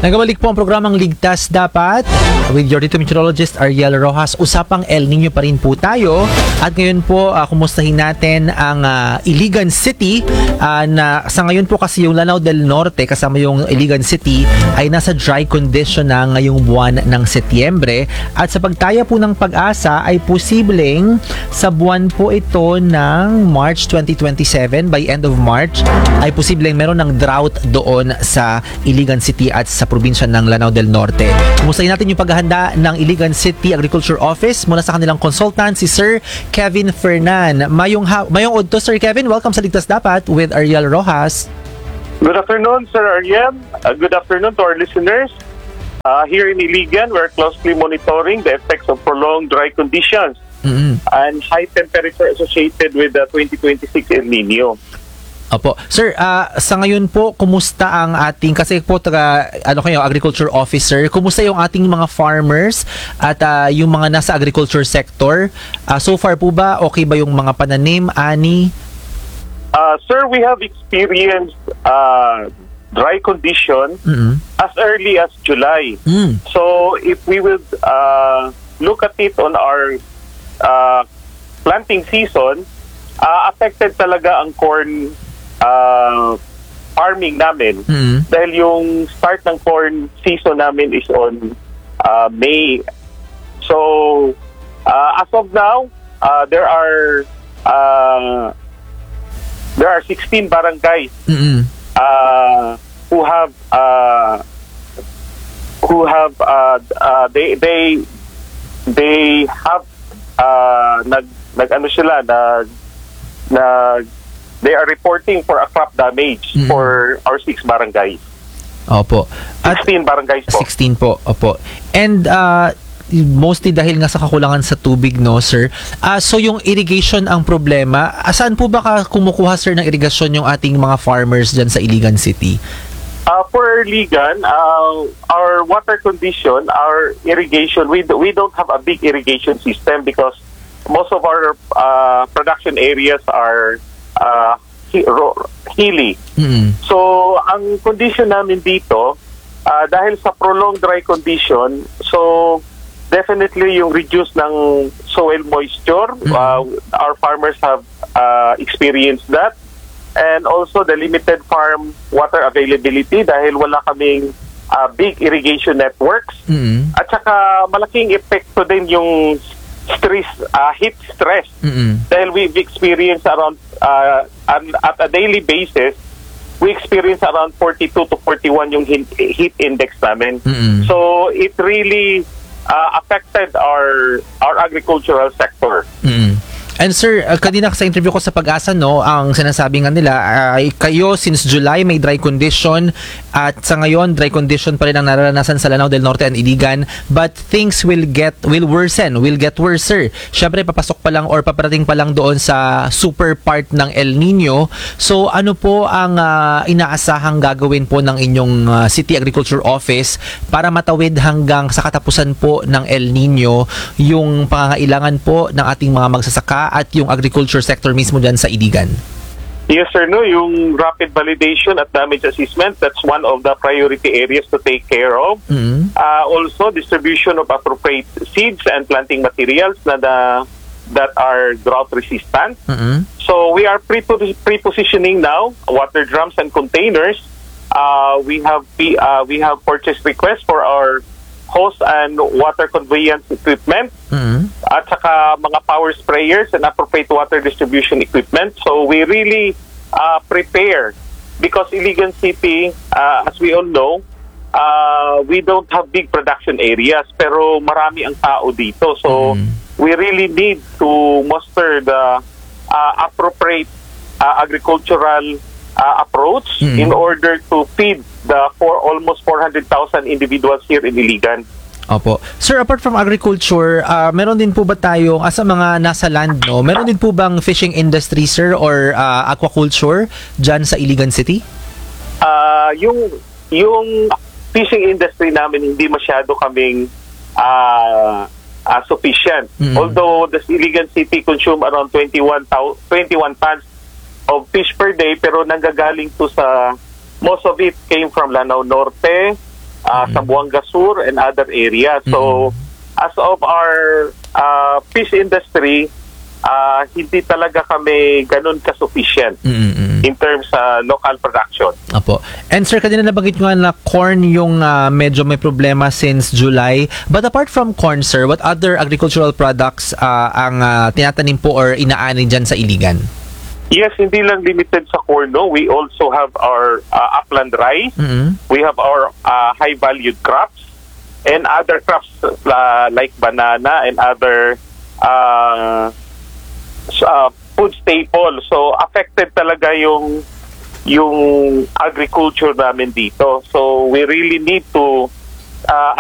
Nagabalik po ang programang Ligtas Dapat with your dito meteorologist Ariel Rojas. Usapang El Nino pa rin po tayo. At ngayon po, kumustahin natin ang Iligan City na sa ngayon po kasi yung Lanao del Norte kasama yung Iligan City ay nasa dry condition na ngayong buwan ng Setyembre. At sa pagtaya po ng pag-asa ay posibleng sa buwan po ito ng March 2027, by end of March, ay posibleng meron ng drought doon sa Iligan City at sa probinsya ng Lanao del Norte. Kumustahin natin yung paghahanda ng Iligan City Agriculture Office mula sa kanilang consultant, si Sir Kevin Fernan. Mayong udto, Sir Kevin. Welcome sa Ligtas Dapat with Ariel Rojas. Good afternoon, Sir Ariel. Good afternoon to our listeners. Here in Iligan, we're closely monitoring the effects of prolonged dry conditions and high temperature associated with the 2026 El Nino. Opo. Sir, sa ngayon po, kumusta ang ating, kasi po kayo, agriculture officer, kumusta yung ating mga farmers at yung mga nasa agriculture sector? So far po ba, okay ba yung mga pananim, ani? Sir, we have experienced dry condition as early as July. So if we would look at it on our planting season, affected talaga ang corn farming namin dahil yung start ng corn season namin is on May. So as of now, there are 16 barangays who have they are reporting for a crop damage for our 6 barangays. Opo. At 16 barangays po. 16 po, opo. And mostly dahil nga sa kakulangan sa tubig, no, sir? So yung irrigation ang problema. Saan po ba kumukuha, sir, ng irrigation yung ating mga farmers dyan sa Iligan City? For Iligan, our water condition, our irrigation, we don't have a big irrigation system because most of our production areas are hilly. So, ang condition namin dito, dahil sa prolonged dry condition, so definitely yung reduce ng soil moisture, our farmers have experienced that. And also the limited farm water availability dahil wala kaming big irrigation networks. At saka malaking epekto din yung stress, heat stress. Dahil we've experienced around at a daily basis, we experience around 42 to 41 yung heat index namin. So it really affected our agricultural sector. And sir, kanina sa interview ko sa Pag-asa, no, ang sinasabi nga nila ay kayo since July may dry condition at sa ngayon dry condition pa rin ang nararanasan sa Lanao del Norte and Iligan, but things will get worse, sir. Syempre papasok pa lang or paparating pa lang doon sa super part ng El Nino. So ano po ang inaasahang gagawin po ng inyong City Agriculture Office para matawid hanggang sa katapusan po ng El Nino yung pangangailangan po ng ating mga magsasaka at yung agriculture sector mismo dyan sa Iligan? Yes, sir. No, yung rapid validation at damage assessment, that's one of the priority areas to take care of. Also, distribution of appropriate seeds and planting materials that are drought resistant. So we are pre-positioning now water drums and containers. We have purchase requests for our hose and water conveyance equipment at saka mga power sprayers and appropriate water distribution equipment. So we really prepare because Iligan City, as we all know, we don't have big production areas pero marami ang tao dito. So we really need to muster the appropriate agricultural approach in order to feed the almost 400,000 individuals here in Iligan. Opo. Sir, apart from agriculture, meron din po ba tayong, sa mga nasa land, no, meron din po bang fishing industry, sir, or aquaculture dyan sa Iligan City? Yung fishing industry namin, hindi masyado kaming sufficient. Although the Iligan City consume around 21 tons of fish per day, pero nanggagaling to sa most of it came from Lanao Norte, Zamboanga Sur and other areas. So, as of our fish industry, hindi talaga kami ganun ka-sufficient in terms sa local production. Apo. And sir, kanina nabanggit nyo nga na corn yung medyo may problema since July. But apart from corn, sir, what other agricultural products ang tinatanim po or inaani dyan sa Iligan? Yes, hindi lang limited sa corn. No? We also have our upland rice. We have our high-valued crops and other crops like banana and other food staple. So affected talaga yung agriculture namin dito. So we really need to